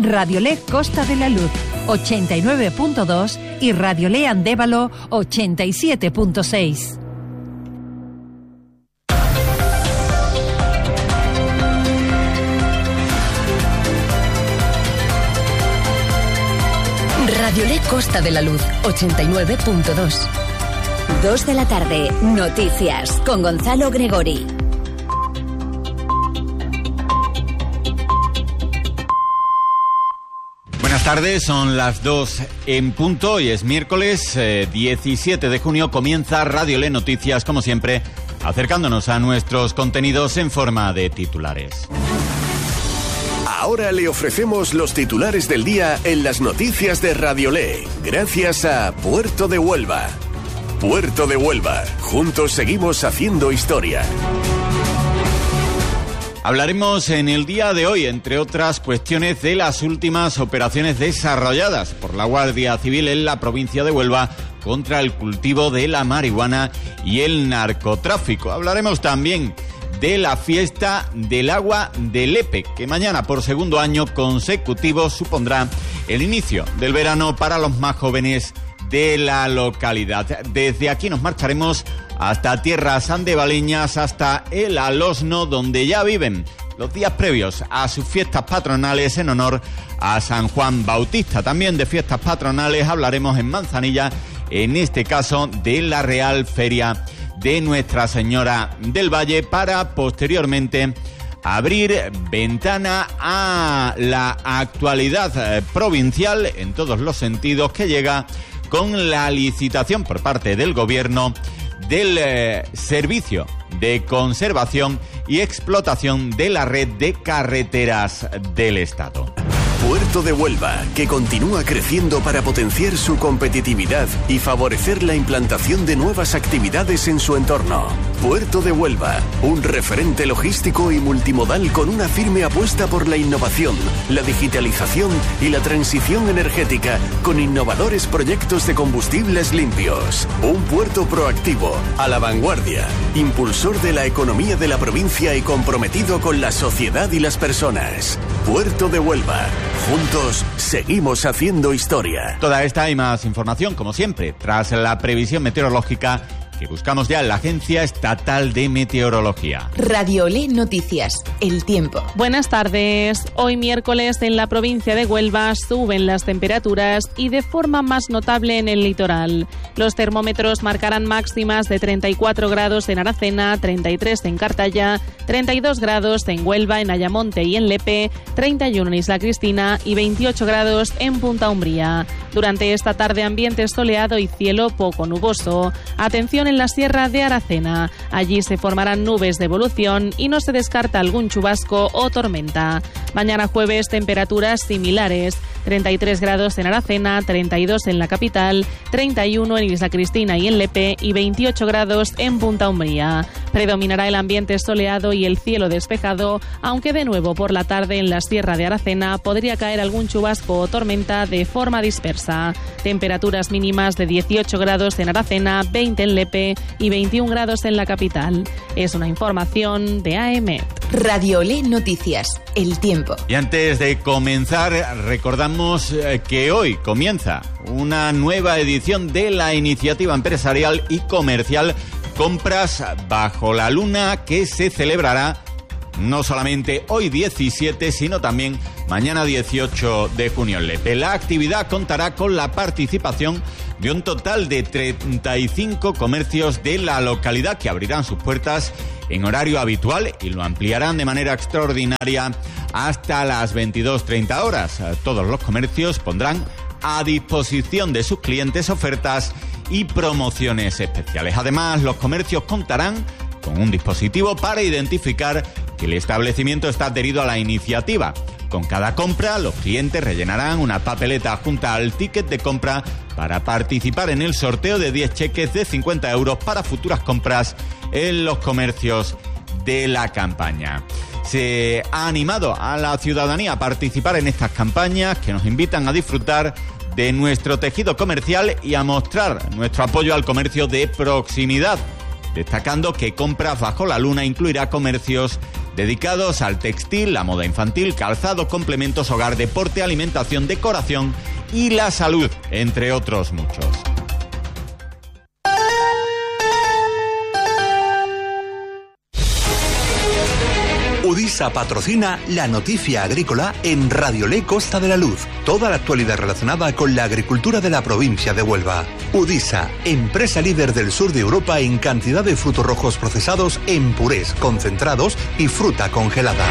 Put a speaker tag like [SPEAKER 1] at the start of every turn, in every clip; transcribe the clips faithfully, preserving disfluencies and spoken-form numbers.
[SPEAKER 1] Radiolé Costa de la Luz ochenta y nueve punto dos y Radiolé Andévalo ochenta y siete punto seis.
[SPEAKER 2] Radiolé Costa de la Luz ochenta y nueve punto dos. Dos de la tarde, noticias con Gonzalo Gregori.
[SPEAKER 3] Buenas tardes, son las dos en punto y es miércoles eh, diecisiete de junio. Comienza Radiolé Noticias, como siempre, acercándonos a nuestros contenidos en forma de titulares.
[SPEAKER 4] Ahora le ofrecemos los titulares del día en las noticias de Radiolé, gracias a Puerto de Huelva. Puerto de Huelva, juntos seguimos haciendo historia.
[SPEAKER 3] Hablaremos en el día de hoy, entre otras cuestiones, de las últimas operaciones desarrolladas por la Guardia Civil en la provincia de Huelva contra el cultivo de la marihuana y el narcotráfico. Hablaremos también de la fiesta del agua de Lepe, que mañana por segundo año consecutivo supondrá el inicio del verano para los más jóvenes de la localidad. Desde aquí nos marcharemos hasta tierras andevaleñas, hasta el Alosno, donde ya viven los días previos a sus fiestas patronales en honor a San Juan Bautista. También de fiestas patronales hablaremos en Manzanilla, en este caso de la Real Feria de Nuestra Señora del Valle, para posteriormente abrir ventana a la actualidad eh, provincial en todos los sentidos, que llega con la licitación por parte del Gobierno del eh, Servicio de Conservación y Explotación de la Red de Carreteras del Estado.
[SPEAKER 4] Puerto de Huelva, que continúa creciendo para potenciar su competitividad y favorecer la implantación de nuevas actividades en su entorno. Puerto de Huelva, un referente logístico y multimodal con una firme apuesta por la innovación, la digitalización y la transición energética, con innovadores proyectos de combustibles limpios. Un puerto proactivo, a la vanguardia, impulsor de la economía de la provincia y comprometido con la sociedad y las personas. Puerto de Huelva. Juntos seguimos haciendo historia.
[SPEAKER 3] Toda esta y más información, como siempre, tras la previsión meteorológica que buscamos ya en la Agencia Estatal de Meteorología.
[SPEAKER 2] Radiolé Noticias, el tiempo.
[SPEAKER 5] Buenas tardes. Hoy miércoles en la provincia de Huelva suben las temperaturas y de forma más notable en el litoral. Los termómetros marcarán máximas de treinta y cuatro grados en Aracena, treinta y tres en Cartaya, treinta y dos grados en Huelva, en Ayamonte y en Lepe, treinta y uno en Isla Cristina y veintiocho grados en Punta Umbría. Durante esta tarde ambiente soleado y cielo poco nuboso. Atención en la Sierra de Aracena. Allí se formarán nubes de evolución y no se descarta algún chubasco o tormenta. Mañana jueves temperaturas similares. treinta y tres grados en Aracena, treinta y dos en la capital, treinta y uno en Isla Cristina y en Lepe y veintiocho grados en Punta Umbría. Predominará el ambiente soleado y el cielo despejado, aunque de nuevo por la tarde en la Sierra de Aracena podría caer algún chubasco o tormenta de forma dispersa. Temperaturas mínimas de dieciocho grados en Aracena, veinte en Lepe y veintiún grados en la capital. Es una información de A E M E T.
[SPEAKER 2] Radiolé Noticias, el tiempo.
[SPEAKER 3] Y antes de comenzar, recordamos que hoy comienza una nueva edición de la iniciativa empresarial y comercial Compras Bajo la Luna, que se celebrará no solamente hoy diecisiete, sino también mañana dieciocho de junio en Lepe. La actividad contará con la participación de un total de treinta y cinco comercios de la localidad, que abrirán sus puertas en horario habitual y lo ampliarán de manera extraordinaria hasta las veintidós treinta horas. Todos los comercios pondrán a disposición de sus clientes ofertas y promociones especiales. Además, los comercios contarán con un dispositivo para identificar que el establecimiento está adherido a la iniciativa. Con cada compra, los clientes rellenarán una papeleta junto al ticket de compra para participar en el sorteo de diez cheques de cincuenta euros para futuras compras en los comercios de la campaña. Se ha animado a la ciudadanía a participar en estas campañas que nos invitan a disfrutar de nuestro tejido comercial y a mostrar nuestro apoyo al comercio de proximidad, destacando que Compras Bajo la Luna incluirá comercios dedicados al textil, la moda infantil, calzado, complementos, hogar, deporte, alimentación, decoración y la salud, entre otros muchos.
[SPEAKER 6] Udisa patrocina la noticia agrícola en Radiolé Costa de la Luz. Toda la actualidad relacionada con la agricultura de la provincia de Huelva. Udisa, empresa líder del sur de Europa en cantidad de frutos rojos procesados en purés, concentrados y fruta congelada.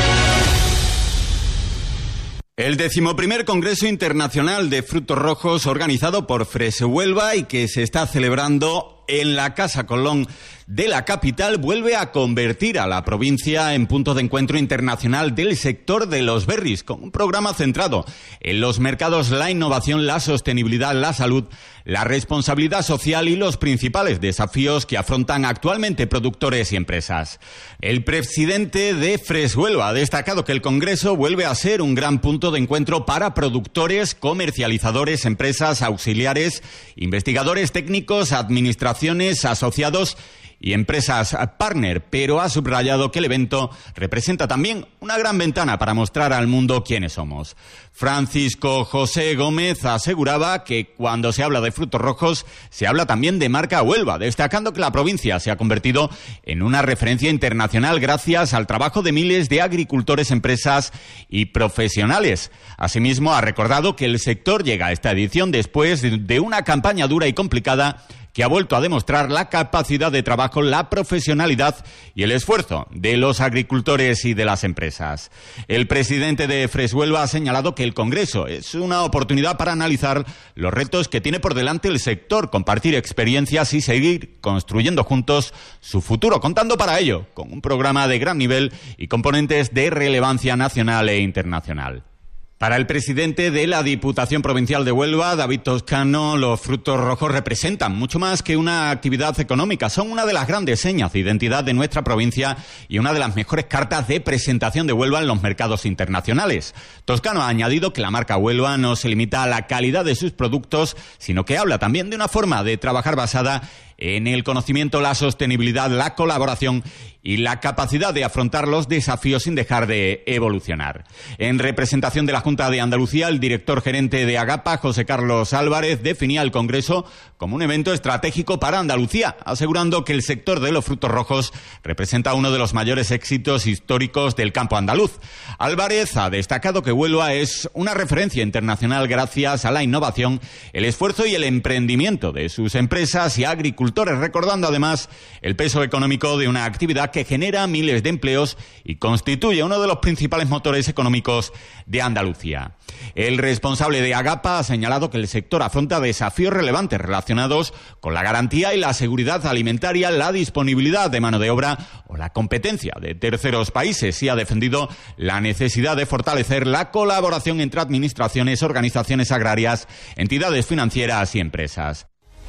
[SPEAKER 3] El decimoprimer Congreso Internacional de Frutos Rojos organizado por Fresh Huelva y que se está celebrando en la Casa Colón de la capital vuelve a convertir a la provincia en punto de encuentro internacional del sector de los berries, con un programa centrado en los mercados, la innovación, la sostenibilidad, la salud, la responsabilidad social y los principales desafíos que afrontan actualmente productores y empresas. El presidente de Fresh Huelva ha destacado que el Congreso vuelve a ser un gran punto de encuentro para productores, comercializadores, empresas, auxiliares, investigadores técnicos, administraciones, asociados y empresas partner, pero ha subrayado que el evento representa también una gran ventana para mostrar al mundo quiénes somos. Francisco José Gómez aseguraba que cuando se habla de frutos rojos se habla también de marca Huelva, destacando que la provincia se ha convertido en una referencia internacional gracias al trabajo de miles de agricultores, empresas y profesionales. Asimismo, ha recordado que el sector llega a esta edición después de una campaña dura y complicada que ha vuelto a demostrar la capacidad de trabajo, la profesionalidad y el esfuerzo de los agricultores y de las empresas. El presidente de Fresh Huelva ha señalado que el Congreso es una oportunidad para analizar los retos que tiene por delante el sector, compartir experiencias y seguir construyendo juntos su futuro, contando para ello con un programa de gran nivel y componentes de relevancia nacional e internacional. Para el presidente de la Diputación Provincial de Huelva, David Toscano, los frutos rojos representan mucho más que una actividad económica. Son una de las grandes señas de identidad de nuestra provincia y una de las mejores cartas de presentación de Huelva en los mercados internacionales. Toscano ha añadido que la marca Huelva no se limita a la calidad de sus productos, sino que habla también de una forma de trabajar basada en el conocimiento, la sostenibilidad, la colaboración y la capacidad de afrontar los desafíos sin dejar de evolucionar. En representación de la Junta de Andalucía, el director gerente de Agapa, José Carlos Álvarez, definía el Congreso como un evento estratégico para Andalucía, asegurando que el sector de los frutos rojos representa uno de los mayores éxitos históricos del campo andaluz. Álvarez ha destacado que Huelva es una referencia internacional gracias a la innovación, el esfuerzo y el emprendimiento de sus empresas y agricultores, recordando además el peso económico de una actividad que genera miles de empleos y constituye uno de los principales motores económicos de Andalucía. El responsable de Agapa ha señalado que el sector afronta desafíos relevantes relacionados con la garantía y la seguridad alimentaria, la disponibilidad de mano de obra o la competencia de terceros países y ha defendido la necesidad de fortalecer la colaboración entre administraciones, organizaciones agrarias, entidades financieras y empresas.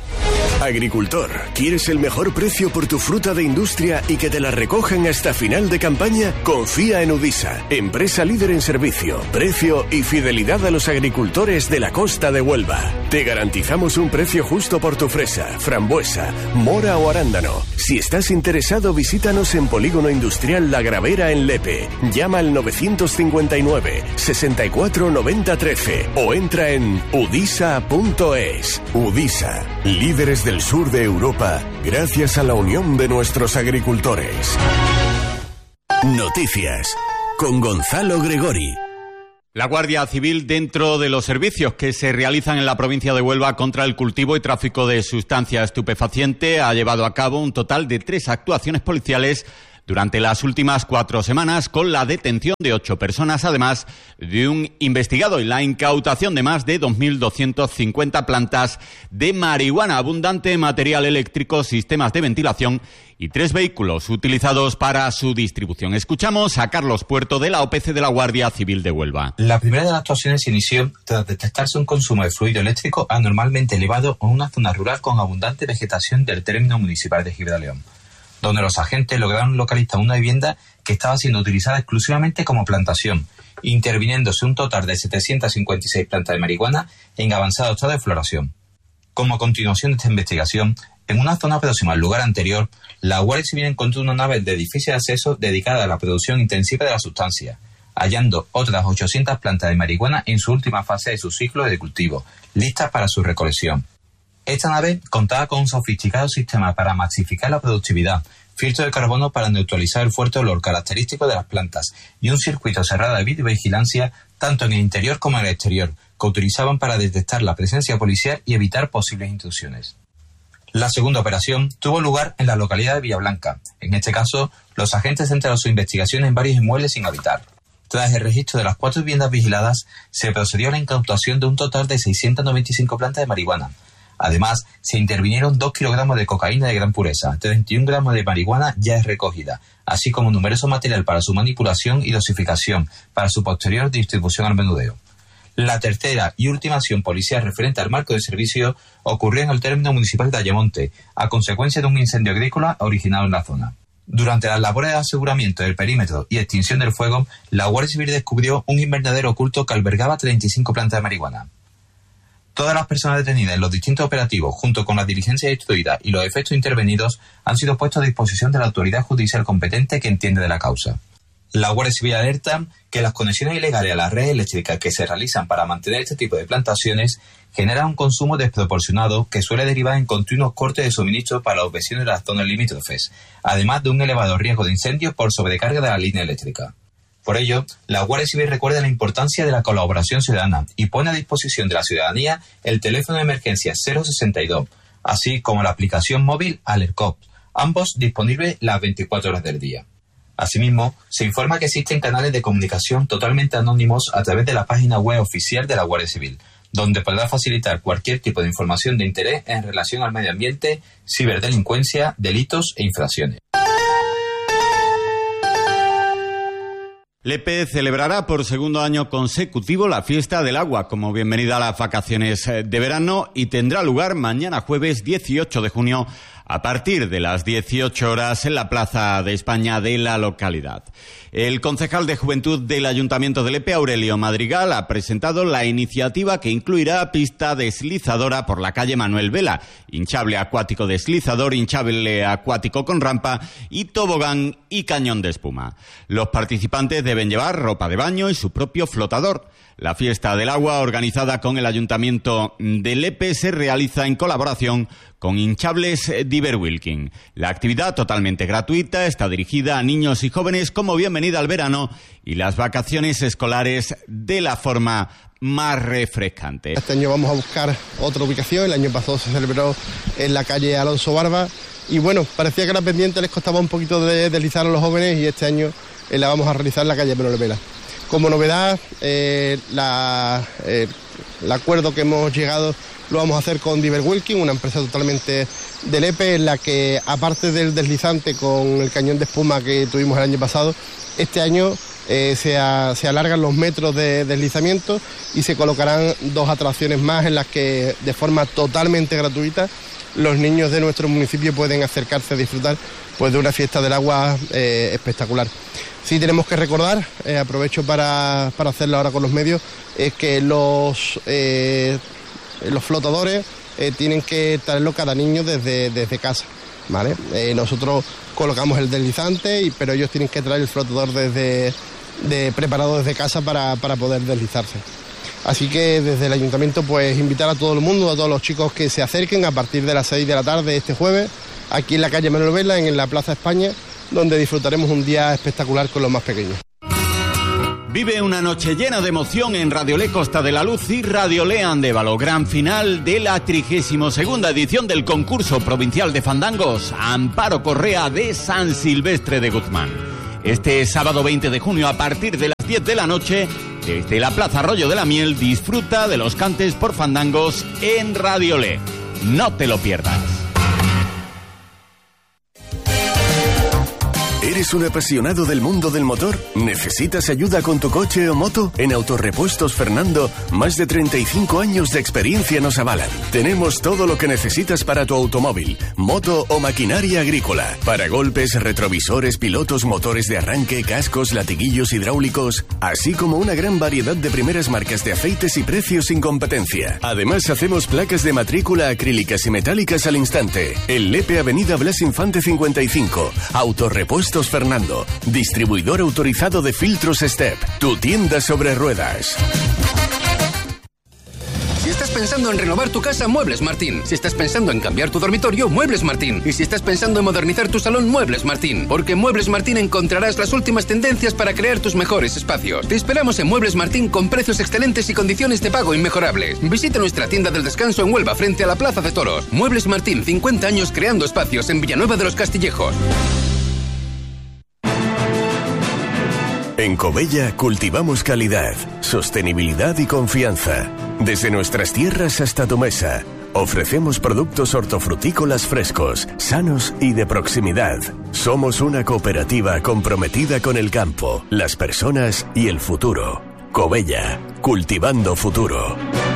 [SPEAKER 4] Agricultor, ¿quieres el mejor precio por tu fruta de industria y que te la recojan hasta final de campaña? Confía en Udisa, empresa líder en servicio, precio y fidelidad a los agricultores de la costa de Huelva. Te garantizamos un precio justo por tu fresa, frambuesa, mora o arándano. Si estás interesado, visítanos en Polígono Industrial La Gravera en Lepe. Llama al novecientos cincuenta y nueve, sesenta y cuatro, noventa, trece o entra en udisa punto es. Udisa, líderes del sur de Europa, gracias a la unión de nuestros agricultores. Noticias con Gonzalo Gregori.
[SPEAKER 3] La Guardia Civil, dentro de los servicios que se realizan en la provincia de Huelva contra el cultivo y tráfico de sustancia estupefaciente, ha llevado a cabo un total de tres actuaciones policiales durante las últimas cuatro semanas, con la detención de ocho personas, además de un investigado y la incautación de más de dos mil doscientas cincuenta plantas de marihuana, abundante material eléctrico, sistemas de ventilación y tres vehículos utilizados para su distribución. Escuchamos a Carlos Puerto, de la O P C de la Guardia Civil de Huelva.
[SPEAKER 7] La primera de las actuaciones se inició tras detectarse un consumo de fluido eléctrico anormalmente elevado en una zona rural con abundante vegetación del término municipal de Gibraleón, donde los agentes lograron localizar una vivienda que estaba siendo utilizada exclusivamente como plantación, interviniéndose un total de setecientas cincuenta y seis plantas de marihuana en avanzado estado de floración. Como continuación de esta investigación, En una zona próxima al lugar anterior, la Guardia Civil encontró una nave de difícil acceso dedicada a la producción intensiva de la sustancia, hallando otras ochocientas plantas de marihuana en su última fase de su ciclo de cultivo, listas para su recolección. Esta nave contaba con un sofisticado sistema para masificar la productividad, filtro de carbono para neutralizar el fuerte olor característico de las plantas y un circuito cerrado de videovigilancia tanto en el interior como en el exterior, que utilizaban para detectar la presencia policial y evitar posibles intrusiones. La segunda operación tuvo lugar en la localidad de Villablanca. En este caso, los agentes centraron su investigación en varios inmuebles sin habitar. Tras el registro de las cuatro viviendas vigiladas, se procedió a la incautación de un total de seiscientas noventa y cinco plantas de marihuana. Además, se intervinieron dos kilogramos de cocaína de gran pureza, treinta y un gramos de marihuana ya recogida, así como numeroso material para su manipulación y dosificación, para su posterior distribución al menudeo. La tercera y última acción policial referente al marco de servicio ocurrió en el término municipal de Ayamonte, a consecuencia de un incendio agrícola originado en la zona. Durante las labores de aseguramiento del perímetro y extinción del fuego, la Guardia Civil descubrió un invernadero oculto que albergaba treinta y cinco plantas de marihuana. Todas las personas detenidas en los distintos operativos, junto con las diligencias instruidas y los efectos intervenidos, han sido puestos a disposición de la autoridad judicial competente que entiende de la causa. La Guardia Civil alerta que las conexiones ilegales a las redes eléctricas que se realizan para mantener este tipo de plantaciones generan un consumo desproporcionado que suele derivar en continuos cortes de suministro para los vecinos de las zonas limítrofes, además de un elevado riesgo de incendios por sobrecarga de la línea eléctrica. Por ello, la Guardia Civil recuerda la importancia de la colaboración ciudadana y pone a disposición de la ciudadanía el teléfono de emergencia cero sesenta y dos, así como la aplicación móvil AlertCop, ambos disponibles las veinticuatro horas del día. Asimismo, se informa que existen canales de comunicación totalmente anónimos a través de la página web oficial de la Guardia Civil, donde podrá facilitar cualquier tipo de información de interés en relación al medio ambiente, ciberdelincuencia, delitos e infracciones.
[SPEAKER 3] Lepe celebrará por segundo año consecutivo la Fiesta del Agua como bienvenida a las vacaciones de verano y tendrá lugar mañana jueves dieciocho de junio a partir de las dieciocho horas en la Plaza de España de la localidad. El concejal de Juventud del Ayuntamiento de Lepe, Aurelio Madrigal, ha presentado la iniciativa que incluirá pista deslizadora por la calle Manuel Vela, hinchable acuático deslizador, hinchable acuático con rampa y tobogán y cañón de espuma. Los participantes deben llevar ropa de baño y su propio flotador. La Fiesta del Agua, organizada con el Ayuntamiento de Lepe, se realiza en colaboración con Hinchables Diver Wilkin. La actividad, totalmente gratuita, está dirigida a niños y jóvenes como bienvenida al verano y las vacaciones escolares de la forma más refrescante.
[SPEAKER 8] Este año vamos a buscar otra ubicación. El año pasado se celebró en la calle Alonso Barba y bueno, parecía que era pendiente, les costaba un poquito de deslizar a los jóvenes y este año eh, la vamos a realizar en la calle Manuel Vela. Como novedad, eh, la, eh, el acuerdo que hemos llegado lo vamos a hacer con Diver Wilkin, una empresa totalmente de Lepe, en la que aparte del deslizante con el cañón de espuma que tuvimos el año pasado, este año eh, se, a, se alargan los metros de deslizamiento y se colocarán dos atracciones más en las que de forma totalmente gratuita los niños de nuestro municipio pueden acercarse a disfrutar pues, de una fiesta del agua eh, espectacular. Sí tenemos que recordar, eh, aprovecho para, para hacerlo ahora con los medios, es que los, eh, los flotadores eh, tienen que traerlo cada niño desde, desde casa, ¿vale? Eh, nosotros colocamos el deslizante, y, pero ellos tienen que traer el flotador desde, de, preparado desde casa para, para poder deslizarse. Así que desde el ayuntamiento pues invitar a todo el mundo, a todos los chicos que se acerquen a partir de las seis de la tarde este jueves, aquí en la calle Manuel Vela, en la Plaza España, donde disfrutaremos un día espectacular con los más pequeños.
[SPEAKER 3] Vive una noche llena de emoción en Radiolé Costa de la Luz y Radiolé Andévalo, gran final de la trigésima segunda edición del concurso provincial de fandangos Amparo Correa de San Silvestre de Guzmán. Este sábado veinte de junio a partir de las diez de la noche, desde la Plaza Arroyo de la Miel, disfruta de los cantes por fandangos en Radiolé. No te lo pierdas.
[SPEAKER 4] ¿Eres un apasionado del mundo del motor? ¿Necesitas ayuda con tu coche o moto? En Autorepuestos Fernando, más de treinta y cinco años de experiencia nos avalan. Tenemos todo lo que necesitas para tu automóvil, moto o maquinaria agrícola. Para golpes, retrovisores, pilotos, motores de arranque, cascos, latiguillos hidráulicos, así como una gran variedad de primeras marcas de aceites y precios sin competencia. Además, hacemos placas de matrícula acrílicas y metálicas al instante. En Lepe, Avenida Blas Infante cincuenta y cinco. Autorepuestos Fernando, distribuidor autorizado de filtros Step, tu tienda sobre ruedas.
[SPEAKER 9] Si estás pensando en renovar tu casa, Muebles Martín. Si estás pensando en cambiar tu dormitorio, Muebles Martín. Y si estás pensando en modernizar tu salón, Muebles Martín. Porque en Muebles Martín encontrarás las últimas tendencias para crear tus mejores espacios. Te esperamos en Muebles Martín con precios excelentes y condiciones de pago inmejorables. Visita nuestra tienda del descanso en Huelva, frente a la Plaza de Toros. Muebles Martín, cincuenta años creando espacios en Villanueva de los Castillejos.
[SPEAKER 4] En Covella cultivamos calidad, sostenibilidad y confianza. Desde nuestras tierras hasta tu mesa, ofrecemos productos hortofrutícolas frescos, sanos y de proximidad. Somos una cooperativa comprometida con el campo, las personas y el futuro. Covella, cultivando futuro.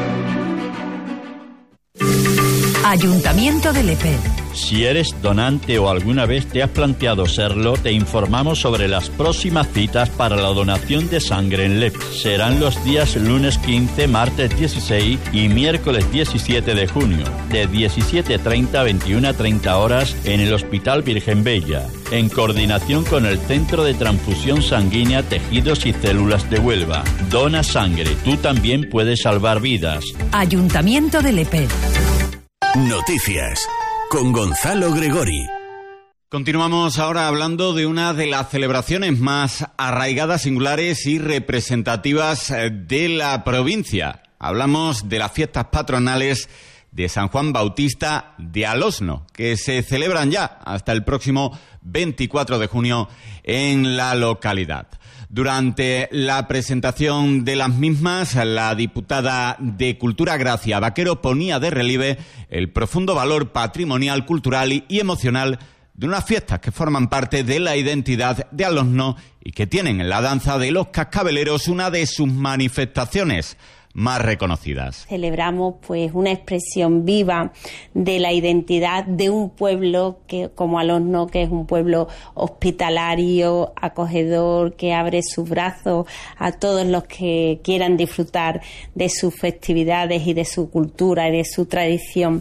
[SPEAKER 1] Ayuntamiento de Lepe.
[SPEAKER 10] Si eres donante o alguna vez te has planteado serlo, te informamos sobre las próximas citas para la donación de sangre en Lepe. Serán los días lunes quince, martes dieciséis y miércoles diecisiete de junio, de diecisiete treinta a veintiuna treinta horas en el Hospital Virgen Bella, en coordinación con el Centro de Transfusión Sanguínea, Tejidos y Células de Huelva. Dona sangre, tú también puedes salvar vidas.
[SPEAKER 1] Ayuntamiento de Lepe.
[SPEAKER 4] Noticias con Gonzalo Gregori.
[SPEAKER 3] Continuamos ahora hablando de una de las celebraciones más arraigadas, singulares y representativas de la provincia. Hablamos de las fiestas patronales de San Juan Bautista de Alosno, que se celebran ya hasta el próximo veinticuatro de junio en la localidad. Durante la presentación de las mismas, la diputada de Cultura Gracia Vaquero ponía de relieve el profundo valor patrimonial, cultural y emocional de unas fiestas que forman parte de la identidad de Alosno y que tienen en la danza de los cascabeleros una de sus manifestaciones más reconocidas.
[SPEAKER 11] Celebramos pues una expresión viva de la identidad de un pueblo que como Alosno, que es un pueblo hospitalario, acogedor, que abre sus brazos a todos los que quieran disfrutar de sus festividades y de su cultura y de su tradición.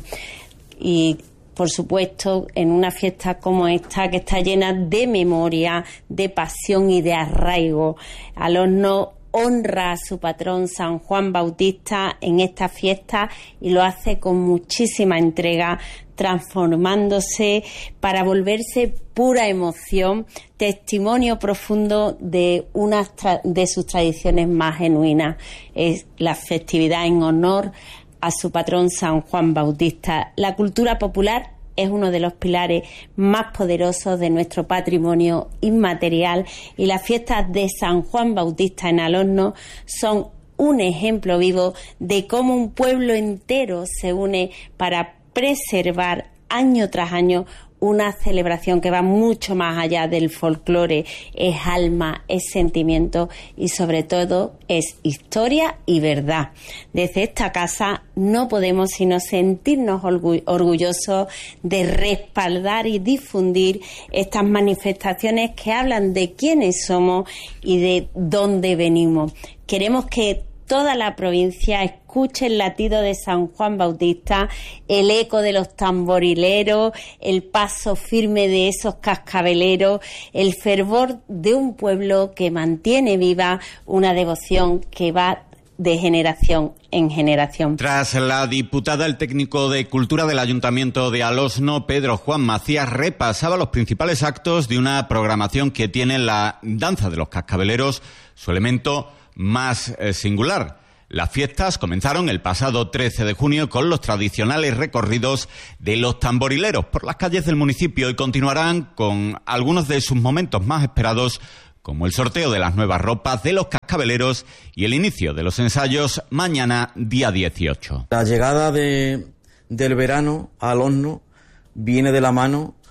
[SPEAKER 11] Y por supuesto, en una fiesta como esta, que está llena de memoria, de pasión y de arraigo, Alosno honra a su patrón San Juan Bautista en esta fiesta y lo hace con muchísima entrega, transformándose para volverse pura emoción, testimonio profundo de una de sus tradiciones más genuinas. Es la festividad en honor a su patrón San Juan Bautista. La cultura popular es uno de los pilares más poderosos de nuestro patrimonio inmaterial y las fiestas de San Juan Bautista en Alosno son un ejemplo vivo de cómo un pueblo entero se une para preservar año tras año una celebración que va mucho más allá del folclore, es alma, es sentimiento y sobre todo es historia y verdad. Desde esta casa no podemos sino sentirnos orgullosos de respaldar y difundir estas manifestaciones que hablan de quiénes somos y de dónde venimos. Queremos que toda la provincia escuche el latido de San Juan Bautista, el eco de los tamborileros, el paso firme de esos cascabeleros, el fervor de un pueblo que mantiene viva una devoción que va de generación en generación.
[SPEAKER 3] Tras la diputada, el técnico de Cultura del Ayuntamiento de Alosno, Pedro Juan Macías, repasaba los principales actos de una programación que tiene la danza de los cascabeleros, su elemento más eh, singular. Las fiestas comenzaron el pasado trece de junio con los tradicionales recorridos de los tamborileros por las calles del municipio y continuarán con algunos de sus momentos más esperados, como el sorteo de las nuevas ropas de los cascabeleros y el inicio de los ensayos mañana, día dieciocho.
[SPEAKER 12] La llegada de, del verano a Alosno viene de la mano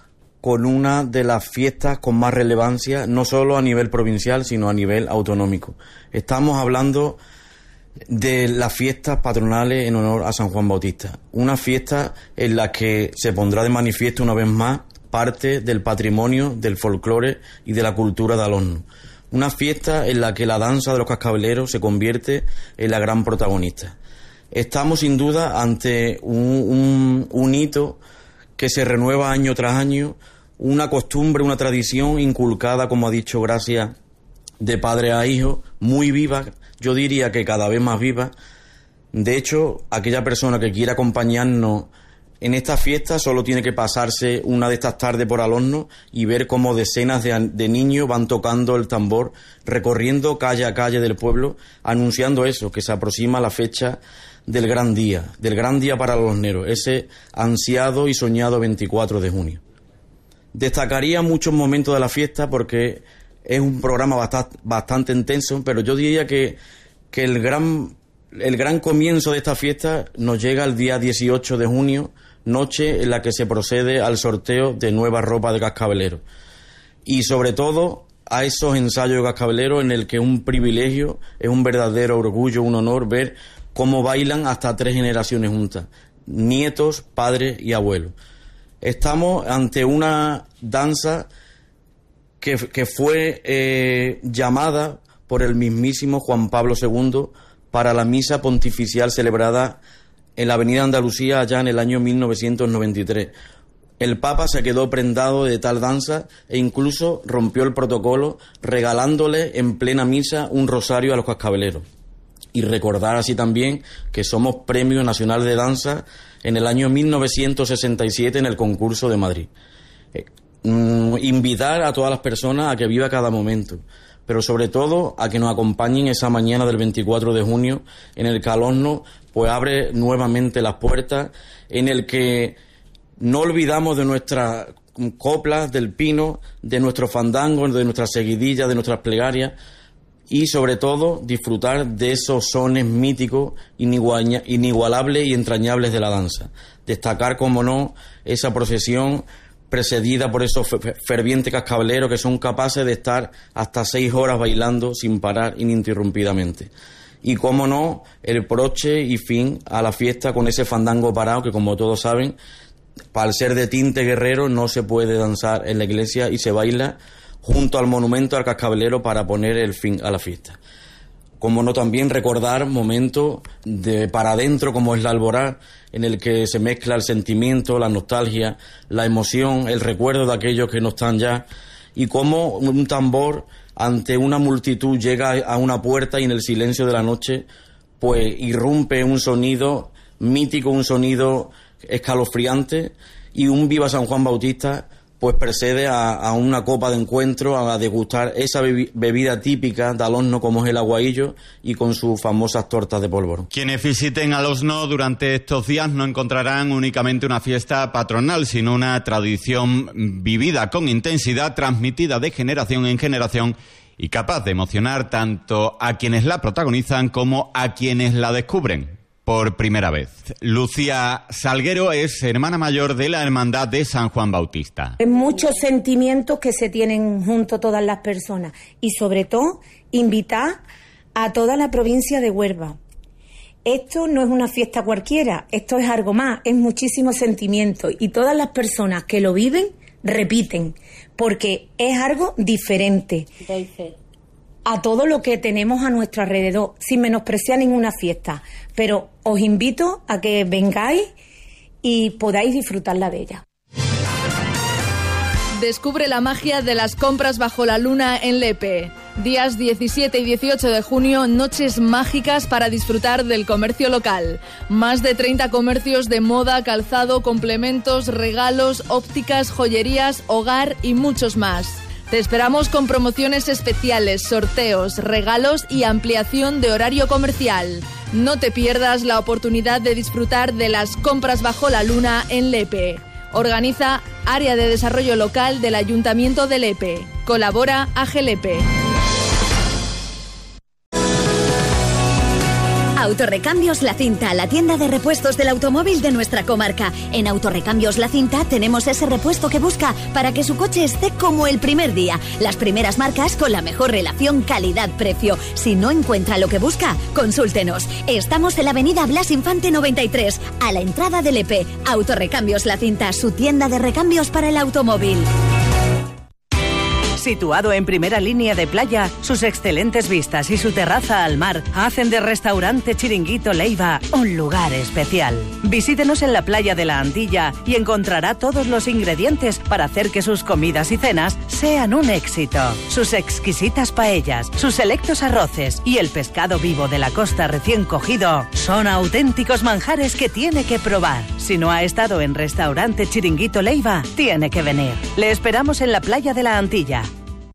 [SPEAKER 12] con una de las fiestas con más relevancia, no solo a nivel provincial, sino a nivel autonómico. Estamos hablando de las fiestas patronales en honor a San Juan Bautista. Una fiesta en la que se pondrá de manifiesto una vez más parte del patrimonio, del folclore y de la cultura de Alorno. Una fiesta en la que la danza de los cascabeleros se convierte en la gran protagonista. Estamos sin duda ante un, un, un hito que se renueva año tras año, una costumbre, una tradición inculcada, como ha dicho Gracia, de padre a hijo, muy viva, yo diría que cada vez más viva. De hecho, aquella persona que quiera acompañarnos en esta fiesta solo tiene que pasarse una de estas tardes por Alorno y ver cómo decenas de, de niños van tocando el tambor, recorriendo calle a calle del pueblo, anunciando eso, que se aproxima la fecha del gran día, del gran día para los alorneros, ese ansiado y soñado veinticuatro de junio. Destacaría muchos momentos de la fiesta porque es un programa bastante, bastante intenso, pero yo diría que, que el gran, el gran comienzo de esta fiesta nos llega el día dieciocho de junio, noche en la que se procede al sorteo de nueva ropa de cascabelero. Y sobre todo a esos ensayos de cascabelero en el que es un privilegio, es un verdadero orgullo, un honor ver cómo bailan hasta tres generaciones juntas, nietos, padres y abuelos. Estamos ante una danza que, que fue eh, llamada por el mismísimo Juan Pablo segundo para la misa pontificial celebrada en la Avenida Andalucía allá en el año mil novecientos noventa y tres. El Papa se quedó prendado de tal danza e incluso rompió el protocolo regalándole en plena misa un rosario a los cascabeleros. Y recordar así también que somos Premio Nacional de Danza en el año mil novecientos sesenta y siete en el concurso de Madrid. Eh, mm, invitar a todas las personas a que viva cada momento, pero sobre todo a que nos acompañen esa mañana del veinticuatro de junio en el que Alorno pues abre nuevamente las puertas, en el que no olvidamos de nuestras coplas del pino, de nuestros fandangos, de nuestras seguidillas, de nuestras plegarias, y sobre todo disfrutar de esos sones míticos, inigualables y entrañables de la danza. Destacar, como no, esa procesión precedida por esos fervientes cascabeleros que son capaces de estar hasta seis horas bailando sin parar ininterrumpidamente. Y, como no, el broche y fin a la fiesta con ese fandango parado que, como todos saben, al ser de tinte guerrero no se puede danzar en la iglesia y se baila junto al monumento al cascabelero para poner el fin a la fiesta. Como no, también recordar momentos de para adentro como es la Alborada, en el que se mezcla el sentimiento, la nostalgia, la emoción, el recuerdo de aquellos que no están ya, y cómo un tambor ante una multitud llega a una puerta y en el silencio de la noche pues irrumpe un sonido mítico, un sonido escalofriante, y un Viva San Juan Bautista pues precede a, a una copa de encuentro, a degustar esa bebi- bebida típica de Alorno como es el aguaillo y con sus famosas tortas de polvorón.
[SPEAKER 3] Quienes visiten Alorno durante estos días no encontrarán únicamente una fiesta patronal, sino una tradición vivida con intensidad, transmitida de generación en generación y capaz de emocionar tanto a quienes la protagonizan como a quienes la descubren por primera vez. Lucía Salguero es hermana mayor de la Hermandad de San Juan Bautista.
[SPEAKER 13] Hay muchos sentimientos que se tienen junto todas las personas y sobre todo invitar a toda la provincia de Huelva. Esto no es una fiesta cualquiera, esto es algo más, es muchísimo sentimiento y todas las personas que lo viven repiten porque es algo diferente a todo lo que tenemos a nuestro alrededor, sin menospreciar ninguna fiesta. Pero os invito a que vengáis y podáis disfrutarla de ella.
[SPEAKER 14] Descubre la magia de las compras bajo la luna en Lepe. Días diecisiete y dieciocho de junio, noches mágicas para disfrutar del comercio local. Más de treinta comercios de moda, calzado, complementos, regalos, ópticas, joyerías, hogar y muchos más. Te esperamos con promociones especiales, sorteos, regalos y ampliación de horario comercial. No te pierdas la oportunidad de disfrutar de las compras bajo la luna en Lepe. Organiza Área de Desarrollo Local del Ayuntamiento de Lepe. Colabora A G Lepe.
[SPEAKER 2] Autorrecambios La Cinta, la tienda de repuestos del automóvil de nuestra comarca. En Autorrecambios La Cinta tenemos ese repuesto que busca para que su coche esté como el primer día. Las primeras marcas con la mejor relación calidad-precio. Si no encuentra lo que busca, consúltenos. Estamos en la avenida Blas Infante noventa y tres, a la entrada del E P. Autorrecambios La Cinta, su tienda de recambios para el automóvil.
[SPEAKER 15] Situado en primera línea de playa, sus excelentes vistas y su terraza al mar hacen de Restaurante Chiringuito Leiva un lugar especial. Visítenos en la playa de la Antilla y encontrará todos los ingredientes para hacer que sus comidas y cenas sean un éxito. Sus exquisitas paellas, sus selectos arroces y el pescado vivo de la costa recién cogido son auténticos manjares que tiene que probar. Si no ha estado en Restaurante Chiringuito Leiva, tiene que venir. Le esperamos en la playa de la Antilla.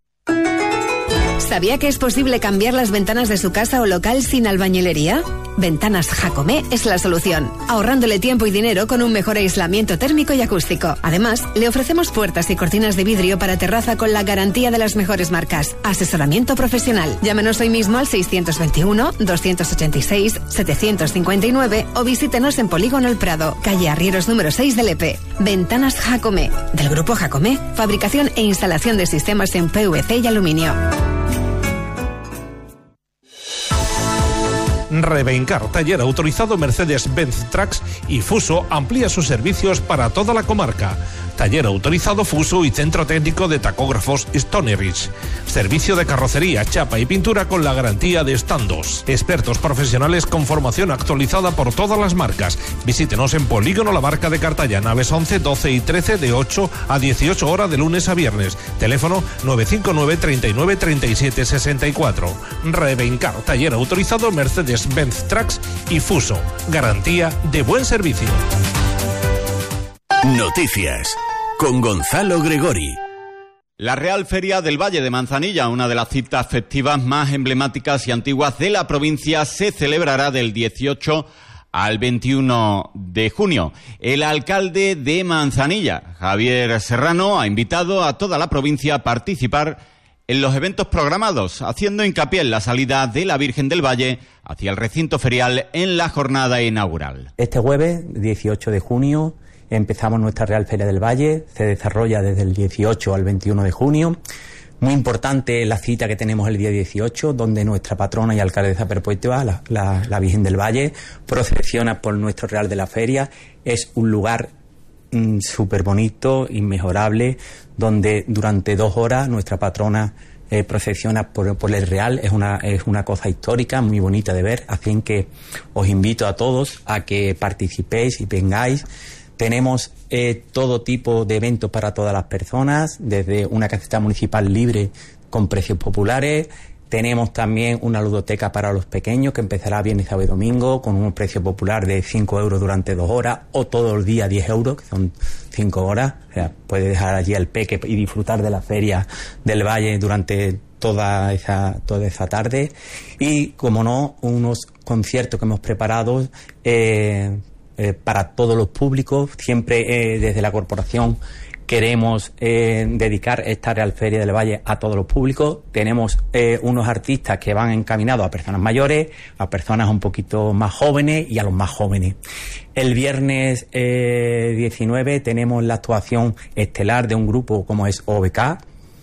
[SPEAKER 16] ¿Sabía que es posible cambiar las ventanas de su casa o local sin albañilería? Ventanas Jacomé es la solución, ahorrándole tiempo y dinero con un mejor aislamiento térmico y acústico. Además, le ofrecemos puertas y cortinas de vidrio para terraza con la garantía de las mejores marcas. Asesoramiento profesional. Llámenos hoy mismo al seiscientos veintiuno, doscientos ochenta y seis, setecientos cincuenta y nueve o visítenos en Polígono El Prado, calle Arrieros número seis del E P. Ventanas Jacomé, del grupo Jacomé, fabricación e instalación de sistemas en P V C y aluminio.
[SPEAKER 17] Revencar, taller autorizado Mercedes-Benz Trucks y Fuso amplía sus servicios para toda la comarca. Taller autorizado Fuso y centro técnico de tacógrafos Stoneridge. Servicio de carrocería, chapa y pintura con la garantía de Standos. Expertos profesionales con formación actualizada por todas las marcas. Visítenos en Polígono La Barca de Cartaya, naves once, doce y trece de ocho a dieciocho horas de lunes a viernes. Teléfono nueve cinco nueve, treinta y nueve, treinta y siete, sesenta y cuatro. Revencar, taller autorizado Mercedes-Benz Trucks y Fuso. Garantía de buen servicio.
[SPEAKER 4] Noticias con Gonzalo Gregori.
[SPEAKER 3] La Real Feria del Valle de Manzanilla, una de las citas festivas más emblemáticas y antiguas de la provincia, se celebrará del dieciocho al veintiuno de junio. El alcalde de Manzanilla, Javier Serrano, ha invitado a toda la provincia a participar en los eventos programados, haciendo hincapié en la salida de la Virgen del Valle hacia el recinto ferial en la jornada inaugural.
[SPEAKER 18] Este jueves, dieciocho de junio, empezamos nuestra Real Feria del Valle, se desarrolla desde el dieciocho al veintiuno de junio. Muy importante la cita que tenemos el día dieciocho, donde nuestra patrona y alcaldesa perpetua, la, la, la Virgen del Valle, procesiona por nuestro Real de la Feria. Es un lugar mmm, súper bonito, inmejorable, donde durante dos horas nuestra patrona eh, procesiona por, por el Real. Es una, es una cosa histórica, muy bonita de ver, así que os invito a todos a que participéis y vengáis. Tenemos eh, todo tipo de eventos para todas las personas, desde una caseta municipal libre con precios populares. Tenemos también una ludoteca para los pequeños que empezará viernes, sábado y domingo con un precio popular de cinco euros durante dos horas o todo el día diez euros, que son cinco horas. O sea, puede dejar allí al peque y disfrutar de la feria del Valle durante toda esa, toda esa tarde. Y, como no, unos conciertos que hemos preparado eh, Eh, para todos los públicos. Siempre eh, desde la corporación queremos eh, dedicar esta Real Feria del Valle a todos los públicos. Tenemos eh, unos artistas que van encaminados a personas mayores, a personas un poquito más jóvenes y a los más jóvenes. El viernes eh, diecinueve tenemos la actuación estelar de un grupo como es O B K,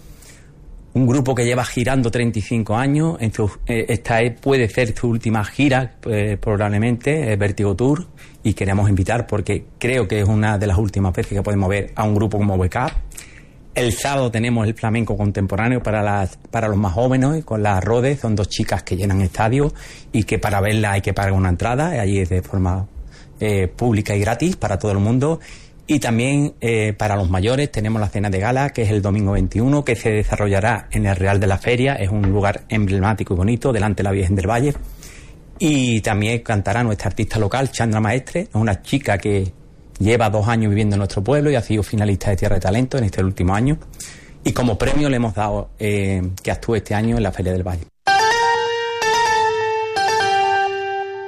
[SPEAKER 18] un grupo que lleva girando treinta y cinco años. En su, eh, esta es, puede ser su última gira, eh, probablemente, eh, Vertigo Tour, y queremos invitar porque creo que es una de las últimas veces que podemos ver a un grupo como O B K. El sábado tenemos el flamenco contemporáneo para las para los más jóvenes, con las Rodes. Son dos chicas que llenan estadios y que para verla hay que pagar una entrada. Allí es de forma eh, pública y gratis para todo el mundo. Y también eh, para los mayores tenemos la cena de gala, que es el domingo veintiuno, que se desarrollará en el Real de la Feria. Es un lugar emblemático y bonito, delante de la Virgen del Valle. Y también cantará nuestra artista local, Chandra Maestre. Es una chica que lleva dos años viviendo en nuestro pueblo y ha sido finalista de Tierra de Talento en este último año. Y como premio le hemos dado eh, que actúe este año en la Feria del Valle.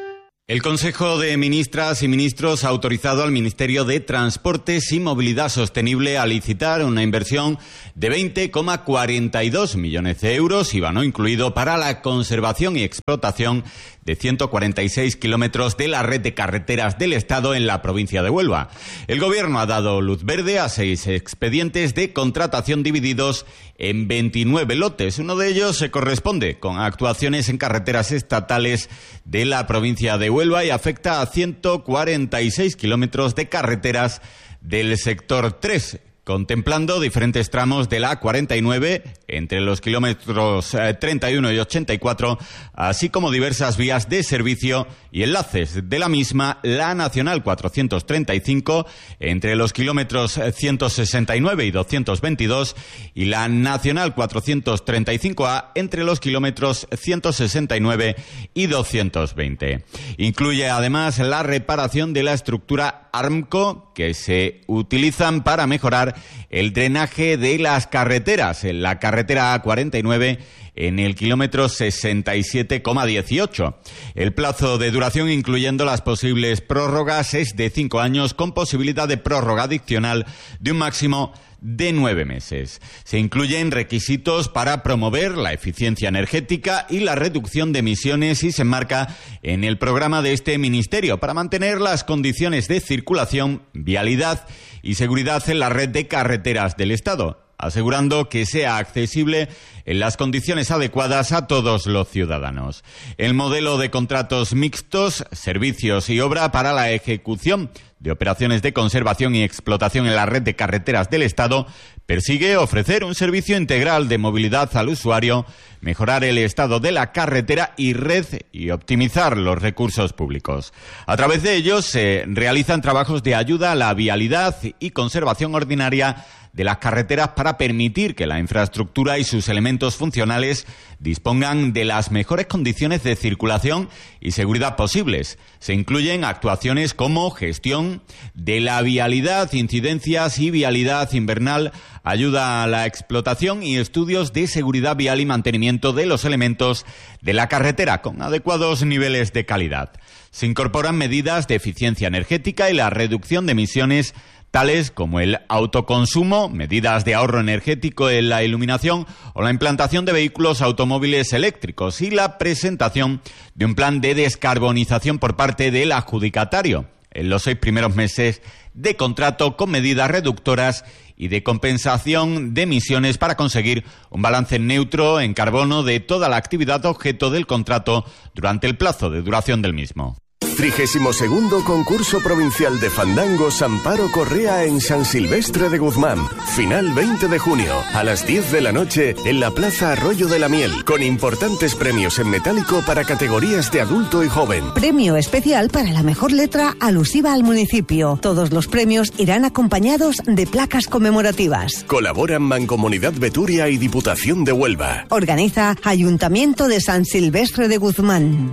[SPEAKER 3] El Consejo de Ministras y Ministros ha autorizado al Ministerio de Transportes y Movilidad Sostenible a licitar una inversión de veinte coma cuarenta y dos millones de euros, I V A no incluido, para la conservación y explotación de ciento cuarenta y seis kilómetros de la red de carreteras del Estado en la provincia de Huelva. El Gobierno ha dado luz verde a seis expedientes de contratación divididos en veintinueve lotes. Uno de ellos se corresponde con actuaciones en carreteras estatales de la provincia de Huelva y afecta a ciento cuarenta y seis kilómetros de carreteras del sector tres, contemplando diferentes tramos de la A cuarenta y nueve entre los kilómetros treinta y uno y ochenta y cuatro, así como diversas vías de servicio y enlaces de la misma, la Nacional cuatrocientos treinta y cinco entre los kilómetros ciento sesenta y nueve y doscientos veintidós y la Nacional cuatrocientos treinta y cinco A entre los kilómetros ciento sesenta y nueve y doscientos veinte. Incluye además la reparación de la estructura ARMCO que se utilizan para mejorar el drenaje de las carreteras en la carretera A cuarenta y nueve en el kilómetro sesenta y siete coma dieciocho. El plazo de duración, incluyendo las posibles prórrogas, es de cinco años con posibilidad de prórroga adicional de un máximo de nueve meses. Se incluyen requisitos para promover la eficiencia energética y la reducción de emisiones y se enmarca en el programa de este ministerio para mantener las condiciones de circulación, vialidad y seguridad en la red de carreteras del Estado, asegurando que sea accesible en las condiciones adecuadas a todos los ciudadanos. El modelo de contratos mixtos, servicios y obra para la ejecución de operaciones de conservación y explotación en la red de carreteras del Estado persigue ofrecer un servicio integral de movilidad al usuario, mejorar el estado de la carretera y red y optimizar los recursos públicos. A través de ellos se realizan trabajos de ayuda a la vialidad y conservación ordinaria de las carreteras para permitir que la infraestructura y sus elementos funcionales dispongan de las mejores condiciones de circulación y seguridad posibles. Se incluyen actuaciones como gestión de la vialidad, incidencias y vialidad invernal, ayuda a la explotación y estudios de seguridad vial y mantenimiento de los elementos de la carretera con adecuados niveles de calidad. Se incorporan medidas de eficiencia energética y la reducción de emisiones tales como el autoconsumo, medidas de ahorro energético en la iluminación o la implantación de vehículos automóviles eléctricos y la presentación de un plan de descarbonización por parte del adjudicatario en los seis primeros meses de contrato con medidas reductoras y de compensación de emisiones para conseguir un balance neutro en carbono de toda la actividad objeto del contrato durante el plazo de duración del mismo.
[SPEAKER 4] Trigésimo segundo concurso provincial de fandangos Amparo Correa en San Silvestre de Guzmán. Final veinte de junio, a las diez de la noche, en la Plaza Arroyo de la Miel, con importantes premios en metálico para categorías de adulto y joven.
[SPEAKER 19] Premio especial para la mejor letra alusiva al municipio. Todos los premios irán acompañados de placas conmemorativas.
[SPEAKER 4] Colaboran Mancomunidad Beturia y Diputación de Huelva.
[SPEAKER 19] Organiza Ayuntamiento de San Silvestre de Guzmán.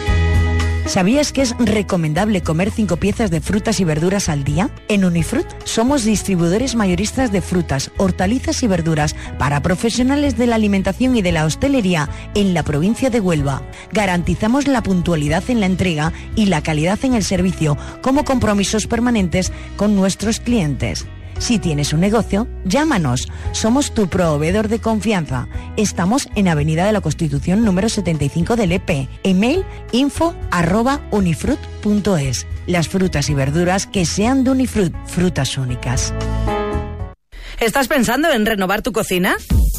[SPEAKER 20] ¿Sabías que es recomendable comer cinco piezas de frutas y verduras al día? En Unifrut somos distribuidores mayoristas de frutas, hortalizas y verduras para profesionales de la alimentación y de la hostelería en la provincia de Huelva. Garantizamos la puntualidad en la entrega y la calidad en el servicio como compromisos permanentes con nuestros clientes. Si tienes un negocio, llámanos. Somos tu proveedor de confianza. Estamos en Avenida de la Constitución número setenta y cinco de Lepe. Email info arroba unifrut punto es. Las frutas y verduras que sean de Unifrut, frutas únicas.
[SPEAKER 15] ¿Estás pensando en renovar tu cocina?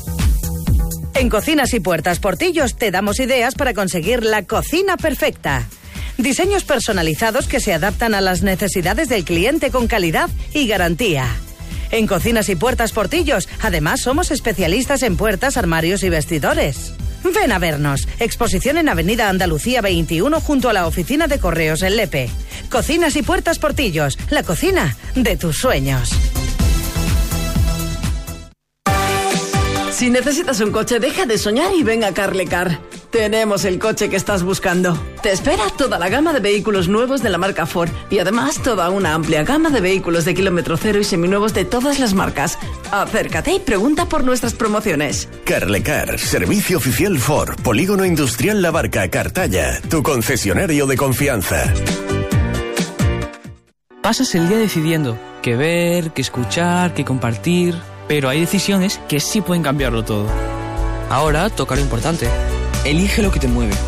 [SPEAKER 15] En Cocinas y Puertas Portillos te damos ideas para conseguir la cocina perfecta. Diseños personalizados que se adaptan a las necesidades del cliente con calidad y garantía. En Cocinas y Puertas Portillos, además somos especialistas en puertas, armarios y vestidores. Ven a vernos. Exposición en Avenida Andalucía veintiuno junto a la oficina de correos en Lepe. Cocinas y Puertas Portillos, la cocina de tus sueños.
[SPEAKER 21] Si necesitas un coche, deja de soñar y ven a Carlecar. tenemos el coche que estás buscando. Te espera toda la gama de vehículos nuevos de la marca Ford y además toda una amplia gama de vehículos de kilómetro cero y seminuevos de todas las marcas. Acércate y pregunta por nuestras promociones.
[SPEAKER 4] Carlecar, servicio oficial Ford, Polígono Industrial La Barca, Cartaya, tu concesionario de confianza.
[SPEAKER 22] Pasas el día decidiendo qué ver, qué escuchar, qué compartir, pero hay decisiones que sí pueden cambiarlo todo. Ahora toca lo importante. Elige lo que te mueve.